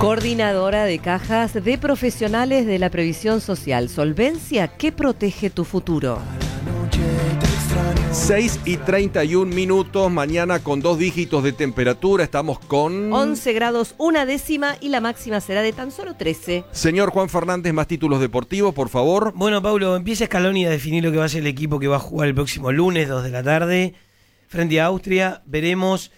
Coordinadora de cajas de profesionales de la previsión social. Solvencia que protege tu futuro. 6:31, mañana con 2 dígitos de temperatura, estamos con 11 grados, 1/10 y la máxima será de tan solo 13. Señor Juan Fernández, más títulos deportivos, por favor. Bueno, Paulo, empieza Scaloni a definir lo que va a ser el equipo que va a jugar el próximo lunes, 2 de la tarde, frente a Austria. Veremos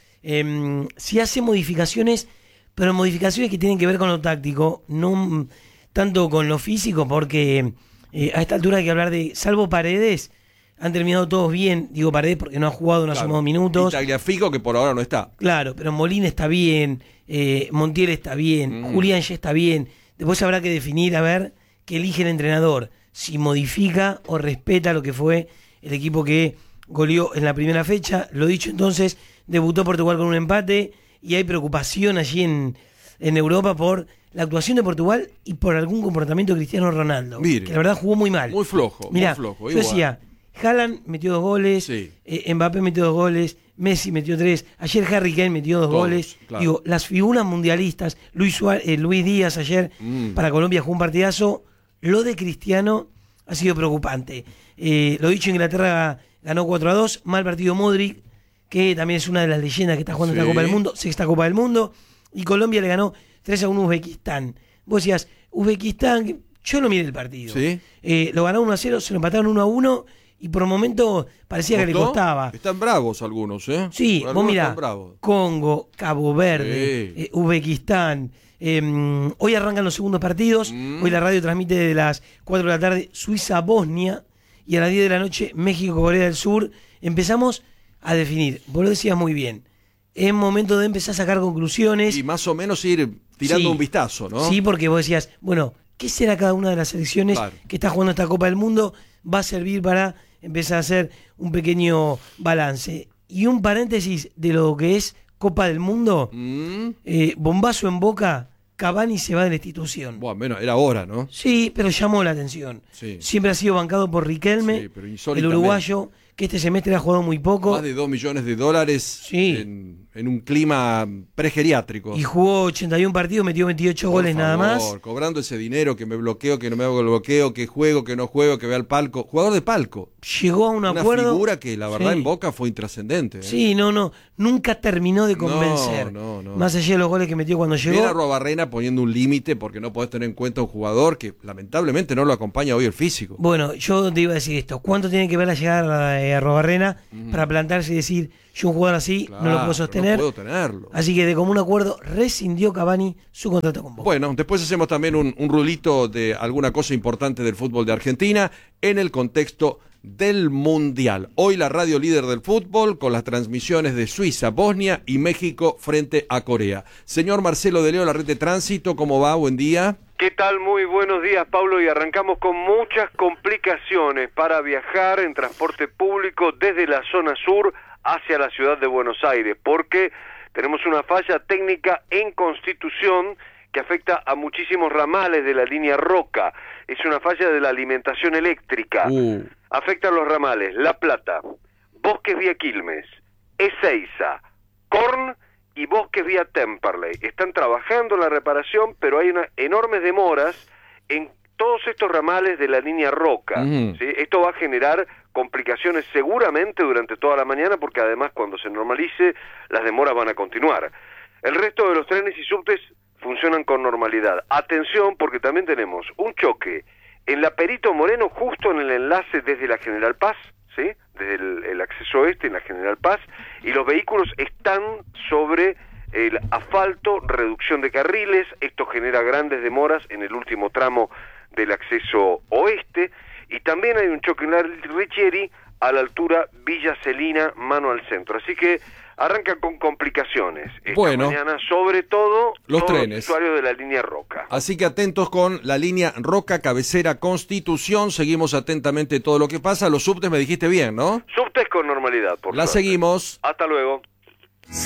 si hace modificaciones, pero modificaciones que tienen que ver con lo táctico, no tanto con lo físico, porque a esta altura hay que hablar de, salvo Paredes, han terminado todos bien. Digo Paredes porque no ha jugado, no ha sumado minutos. Y Tagliafico, que por ahora no está. Claro, pero Molina está bien, Montiel está bien, Julián ya está bien. Después habrá que definir, a ver, qué elige el entrenador. Si modifica o respeta lo que fue el equipo que goleó en la primera fecha. Lo dicho entonces, debutó Portugal con un empate y hay preocupación allí en Europa por la actuación de Portugal y por algún comportamiento de Cristiano Ronaldo. Mire, que la verdad jugó muy mal. Muy flojo, Mirá, muy flojo. Yo decía, Haaland metió 2 goles, sí. Mbappé metió 2 goles, Messi metió 3, ayer Harry Kane metió 2 goles. Claro. Digo, las figuras mundialistas, Luis Díaz ayer para Colombia jugó un partidazo. Lo de Cristiano ha sido preocupante. Lo dicho, Inglaterra ganó 4-2, mal partido Modric, que también es una de las leyendas que está jugando esta Copa del Mundo, sexta Copa del Mundo, y Colombia le ganó 3-1 a Uzbekistán. Vos decías, Uzbekistán, yo no miré el partido. ¿Sí? Lo ganó 1-0, se lo empataron 1-1, y por un momento parecía que le costaba. Están bravos algunos, ¿eh? Sí, vos mirá, Congo, Cabo Verde, Uzbekistán. Hoy arrancan los segundos partidos. Hoy la radio transmite de las 4 de la tarde Suiza-Bosnia, y a las 10 de la noche México-Corea del Sur. Empezamos a definir, vos lo decías muy bien, es momento de empezar a sacar conclusiones. Y más o menos ir tirando un vistazo, ¿no? Sí, porque vos decías, bueno, ¿qué será cada una de las selecciones que está jugando esta Copa del Mundo? Va a servir para empezar a hacer un pequeño balance. Y un paréntesis de lo que es Copa del Mundo, bombazo en Boca, Cavani se va de la institución. Bueno, era hora, ¿no? Sí, pero llamó la atención. Sí. Siempre ha sido bancado por Riquelme, el uruguayo, que este semestre ha jugado muy poco. Más de $2 millones en un clima pregeriátrico. Y jugó 81 partidos, metió 28 goles nada más. Cobrando ese dinero, que me bloqueo, que no me hago el bloqueo, que juego, que no juego, que vea el palco. Jugador de palco. Llegó a un acuerdo. Una figura que la verdad en Boca fue intrascendente. Sí, nunca terminó de convencer. No. Más allá de los goles que metió cuando llegó. Era Arruabarrena poniendo un límite, porque no podés tener en cuenta a un jugador que lamentablemente no lo acompaña hoy el físico. Bueno, yo te iba a decir esto. ¿Cuánto tiene que ver la llegada de Arruabarrena para plantarse y decir, yo un jugador así no lo puedo sostener? No puedo tenerlo. Así que de común acuerdo rescindió Cavani su contrato con Boca. Bueno, después hacemos también un rulito de alguna cosa importante del fútbol de Argentina en el contexto del Mundial. Hoy la radio líder del fútbol con las transmisiones de Suiza, Bosnia y México frente a Corea. Señor Marcelo de Leo, la red de tránsito, ¿cómo va? Buen día. ¿Qué tal? Muy buenos días, Pablo, y arrancamos con muchas complicaciones para viajar en transporte público desde la zona sur hacia la ciudad de Buenos Aires, porque tenemos una falla técnica en Constitución que afecta a muchísimos ramales de la línea Roca. Es una falla de la alimentación eléctrica. Afecta a los ramales La Plata, Bosques vía Quilmes, Ezeiza, Korn y Bosques vía Temperley. Están trabajando en la reparación, pero hay unas enormes demoras en todos estos ramales de la línea Roca. ¿Sí? Esto va a generar complicaciones seguramente durante toda la mañana, porque además cuando se normalice las demoras van a continuar. El resto de los trenes y subtes funcionan con normalidad. Atención, porque también tenemos un choque en la Perito Moreno, justo en el enlace desde la General Paz, ¿sí? Desde el acceso oeste en la General Paz, y los vehículos están sobre el asfalto, reducción de carriles. Esto genera grandes demoras en el último tramo del acceso oeste, y también hay un choque en la Richieri a la altura Villa Celina, mano al centro. Así que arranca con complicaciones esta mañana, sobre todo los trenes, los usuarios de la línea Roca. Así que atentos con la línea Roca, cabecera Constitución. Seguimos atentamente todo lo que pasa. Los subtes me dijiste bien, ¿no? Subtes con normalidad, por La suerte. Seguimos. Hasta luego.